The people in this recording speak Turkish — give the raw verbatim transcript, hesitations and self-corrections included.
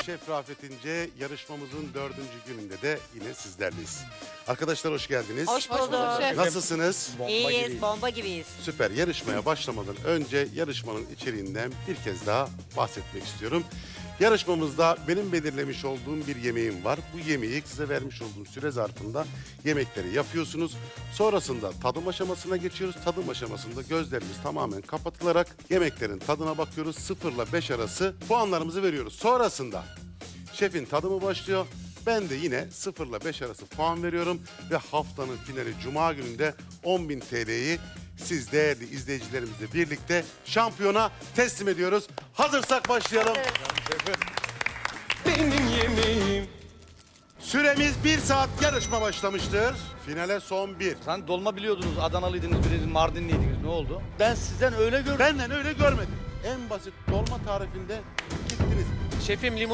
Şef Rafet İnce yarışmamızın dördüncü gününde de yine sizlerleyiz. Arkadaşlar hoş geldiniz. Hoş bulduk. Şef. Nasılsınız? İyiyiz, bomba gibiyiz. Süper. Yarışmaya başlamadan önce yarışmanın içeriğinden bir kez daha bahsetmek istiyorum. Yarışmamızda benim belirlemiş olduğum bir yemeğim var. Bu yemeği size vermiş olduğum süre zarfında yemekleri yapıyorsunuz. Sonrasında tadım aşamasına geçiyoruz. Tadım aşamasında gözlerimiz tamamen kapatılarak yemeklerin tadına bakıyoruz. sıfır ile beş arası puanlarımızı veriyoruz. Sonrasında şefin tadımı başlıyor. Ben de yine sıfır ile beş arası puan veriyorum. Ve haftanın finali Cuma gününde on bin T L'yi siz değerli izleyicilerimizle birlikte şampiyona teslim ediyoruz. Hazırsak başlayalım. Benim yemeğim. Süremiz bir saat, yarışma başlamıştır. Finale son bir. Sen dolma biliyordunuz, Adanalıydınız, biri Mardinliydiniz. Ne oldu? Ben sizden öyle gördüm. Benden öyle görmedim. En basit dolma tarifinde gittiniz. Şefim limon